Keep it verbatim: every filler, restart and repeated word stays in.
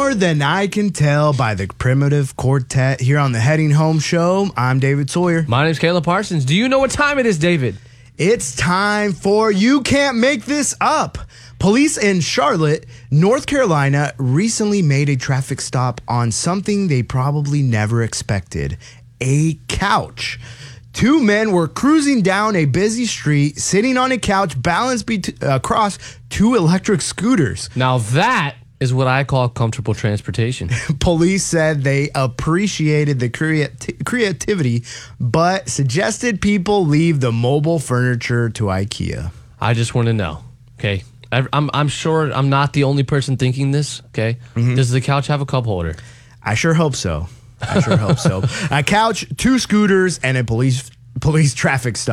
more than I can tell by the Primitive Quartet here on the Heading Home Show. I'm David Sawyer. My name's Caleb Parsons. Do you know what time it is, David? It's time for You Can't Make This Up. Police in Charlotte, North Carolina, recently made a traffic stop on something they probably never expected: a couch. Two men were cruising down a busy street, sitting on a couch balanced be- across two electric scooters. Now that is what I call comfortable transportation. Police said they appreciated the creati- creativity, but suggested people leave the mobile furniture to IKEA. I just want to know, okay? I- I'm I'm sure I'm not the only person thinking this, okay? Mm-hmm. Does the couch have a cup holder? I sure hope so. I sure hope so. A couch, two scooters, and a police police traffic stop.